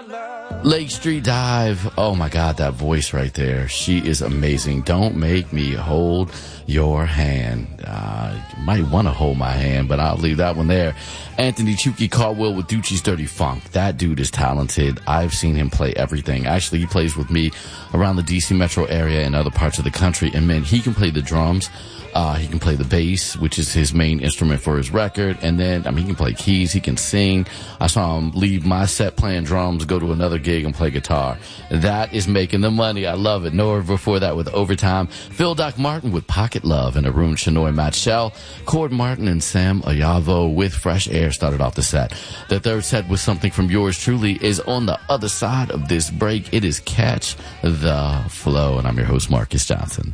Lake Street Dive. Oh my God, that voice right there. She is amazing. Don't make me hold your hand. You might want to hold my hand, but I'll leave that one there. Anthony Chucky Caldwell with Ducci's Dirty Funk. That dude is talented. I've seen him play everything. Actually, he plays with me around the DC metro area and other parts of the country. And man, he can play the drums. He can play the bass, which is his main instrument for his record. And then, he can play keys. He can sing. I saw him leave my set playing drums, go to another gig and play guitar. That is making the money. I love it. Noah before that with Overtime. Phil Doc Martin with Pocket Love and Arun Shenoy, Matt Shell. Cord Martin and Sam Ayavo with Fresh Air started off the set. The third set was something from yours truly is on the other side of this break. It is Catch the Flow. And I'm your host, Marcus Johnson.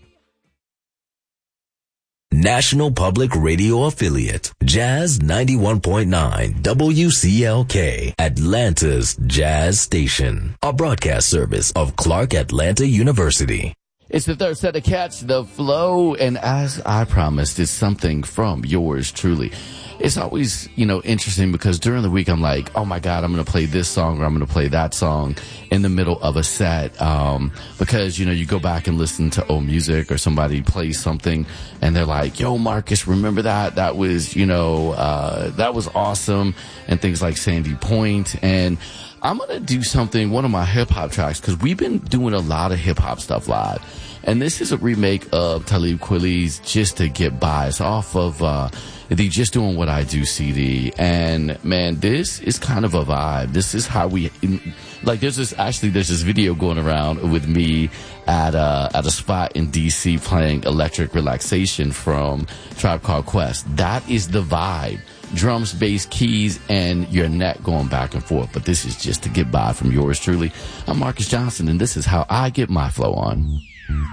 National Public Radio affiliate, Jazz 91.9 WCLK, Atlanta's Jazz Station, a broadcast service of Clark Atlanta University. It's the third set of Catch the Flow, and as I promised, it's something from yours truly. It's always, interesting because during the week I'm like, oh my God, I'm going to play this song or I'm going to play that song in the middle of a set. Because, you go back and listen to old music or somebody plays something and they're like, yo, Marcus, remember that? That was, that was awesome. And things like Sandy Point. And I'm going to do something, one of my hip hop tracks, because we've been doing a lot of hip hop stuff live. And this is a remake of Talib Kweli's Just to Get By. It's off of, the Just Doing What I Do CD. And man, this is kind of a vibe. This is how we, there's this video going around with me at a spot in DC playing Electric Relaxation from Tribe Called Quest. That is the vibe. Drums, bass, keys, and your neck going back and forth. But this is Just to Get By from yours truly. I'm Marcus Johnson, and this is how I get my flow on.